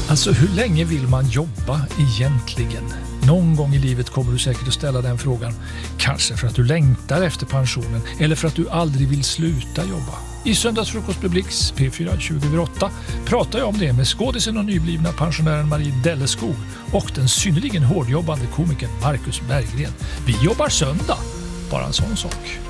Alltså, hur länge vill man jobba egentligen? Någon gång i livet kommer du säkert att ställa den frågan. Kanske för att du längtar efter pensionen eller för att du aldrig vill sluta jobba. I Söndagsfrukost med Blix P4 2008 pratar jag om det med skådisen och nyblivna pensionären Marie Delleskog och den synnerligen hårdjobbande komikern Marcus Berggren. Vi jobbar söndag, bara en sån sak.